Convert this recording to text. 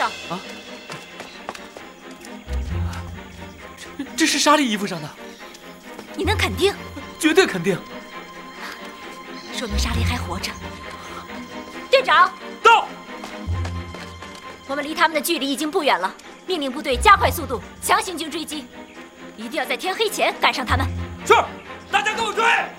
啊？这是莎莉衣服上的。 你能肯定？ 绝对肯定。 说明莎莉还活着。队长， 到。 我们离他们的距离已经不远了，命令部队加快速度，强行军追击，一定要在天黑前赶上他们。 是，大家跟我追！